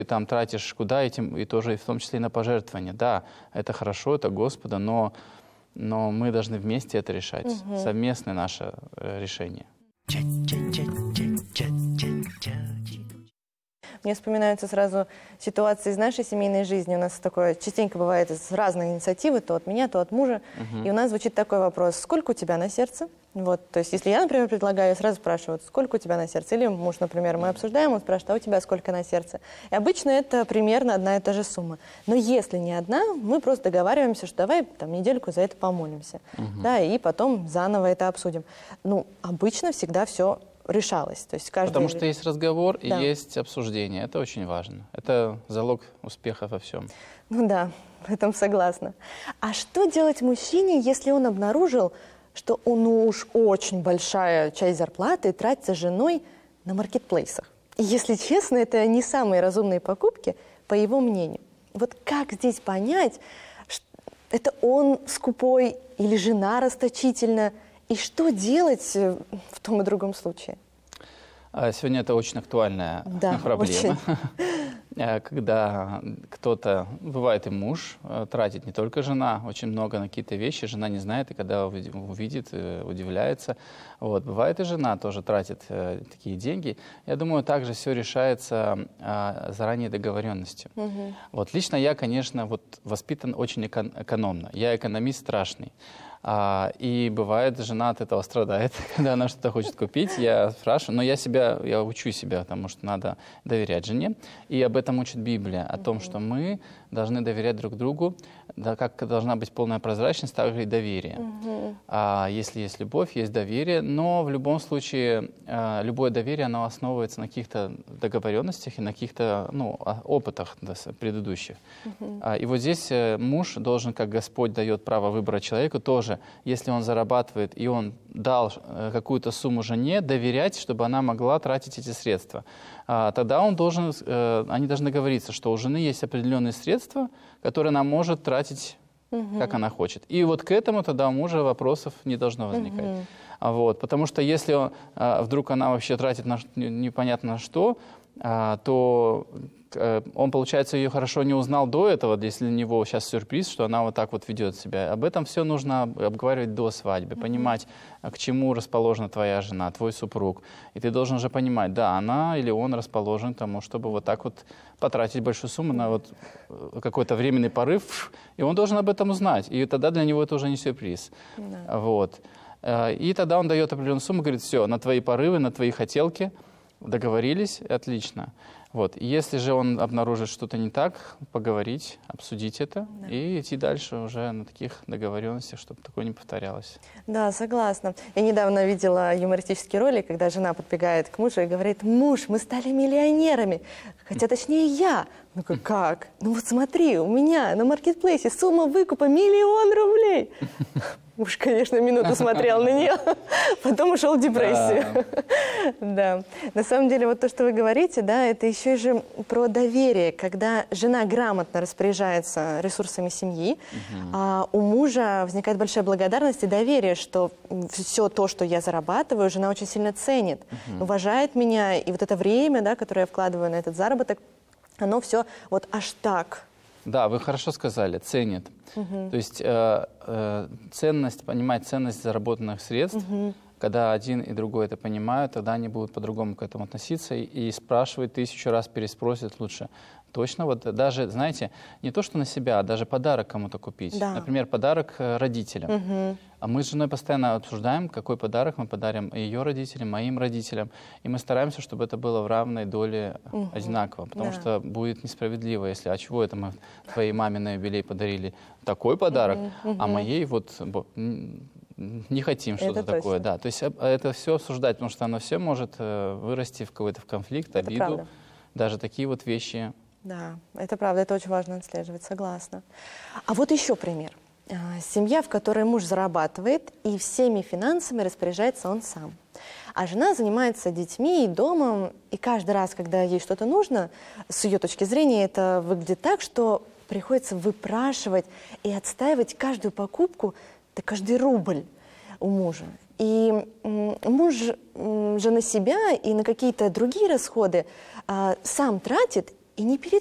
Ты там тратишь куда, и тоже в том числе и на пожертвования. Да, это хорошо, это Господа, но мы должны вместе это решать. Совместное наше решение. Мне вспоминаются сразу ситуации из нашей семейной жизни. У нас такое частенько бывает из разных инициативы, то от меня, то от мужа. И у нас звучит такой вопрос: сколько у тебя на сердце? Вот, то есть, если я, например, предлагаю, я сразу спрашиваю, сколько у тебя на сердце? Или муж, например, мы обсуждаем, он спрашивает, а у тебя сколько на сердце? И обычно это примерно одна и та же сумма. Но если не одна, мы просто договариваемся, что давай там недельку за это помолимся. Да, и потом заново это обсудим. Ну, обычно всегда все решалось. То есть Потому что есть разговор и есть обсуждение. Это очень важно. Это залог успеха во всем. Ну да, в этом согласна. А что делать мужчине, если он обнаружил, что ну уж очень большая часть зарплаты тратится женой на маркетплейсах? И, если честно, это не самые разумные покупки, по его мнению. Вот как здесь понять, это он скупой или жена расточительна? И что делать в том и другом случае? Сегодня это очень актуальная проблема. Когда кто-то, бывает и муж, тратит, не только жена, очень много на какие-то вещи, жена не знает, и когда увидит, удивляется. Вот. Бывает и жена тоже тратит такие деньги. Я думаю, также все решается заранее договоренностью. Вот. Лично я, конечно, воспитан очень экономно. Я экономист страшный. И бывает, жена от этого страдает, когда она что-то хочет купить. Я спрашиваю, но я учу себя, потому что надо доверять жене. И об этом учит Библия, о том, что мы должны доверять друг другу, да, как должна быть полная прозрачность, так же и доверие. Если есть любовь, есть доверие, но в любом случае любое доверие, оно основывается на каких-то договоренностях и на каких-то опытах предыдущих. И вот здесь муж должен, как Господь дает право выбора человеку, тоже, если он зарабатывает и он дал какую-то сумму жене, доверять, чтобы она могла тратить эти средства. Тогда они должны договориться, что у жены есть определенные средства, которые она может тратить, как она хочет. И вот к этому тогда у мужа вопросов не должно возникать. Потому что если вдруг она вообще тратит на непонятно что, то он, получается, ее хорошо не узнал до этого, если для него сейчас сюрприз, что она вот так вот ведет себя. Об этом все нужно обговаривать до свадьбы, понимать, к чему расположена твоя жена, твой супруг. И ты должен же понимать, да, она или он расположен к тому, чтобы вот так вот потратить большую сумму на вот какой-то временный порыв, и он должен об этом узнать. И тогда для него это уже не сюрприз. И тогда он дает определенную сумму, говорит, все, на твои порывы, на твои хотелки договорились, отлично. Если же он обнаружит что-то не так, поговорить, обсудить это и идти дальше уже на таких договоренностях, чтобы такое не повторялось. Да, согласна. Я недавно видела юмористический ролик, когда жена подбегает к мужу и говорит: муж, мы стали миллионерами. Хотя точнее я. Ну как? Ну вот смотри, у меня на маркетплейсе сумма выкупа 1 000 000 рублей. Муж, конечно, минуту смотрел на нее, потом ушел в депрессию. Да. На самом деле, вот то, что вы говорите, да, это еще же про доверие, когда жена грамотно распоряжается ресурсами семьи, а у мужа возникает большая благодарность и доверие, что все то, что я зарабатываю, жена очень сильно ценит, уважает меня, и вот это время, да, которое я вкладываю на этот заработок, оно все вот аж так. Да, вы хорошо сказали, ценит. То есть ценность, понимать ценность заработанных средств, когда один и другой это понимают, тогда они будут по-другому к этому относиться и спрашивать 1000 раз, переспросят лучше. Точно, вот даже, знаете, не то, что на себя, а даже подарок кому-то купить. Да. Например, подарок родителям. А мы с женой постоянно обсуждаем, какой подарок мы подарим ее родителям, моим родителям. И мы стараемся, чтобы это было в равной доле одинаково. Потому что будет несправедливо, если, а чего это мы твоей маме на юбилей подарили такой подарок, а моей вот не хотим что-то такое. Да. То есть это все обсуждать, потому что оно все может вырасти в какой-то конфликт, обиду. Даже такие вот вещи. Да, это правда, это очень важно отслеживать, согласна. А вот еще пример. Семья, в которой муж зарабатывает, и всеми финансами распоряжается он сам. А жена занимается детьми и домом, и каждый раз, когда ей что-то нужно, с ее точки зрения, это выглядит так, что приходится выпрашивать и отстаивать каждую покупку, да каждый рубль у мужа. И муж же на себя и на какие-то другие расходы сам тратит, И не перед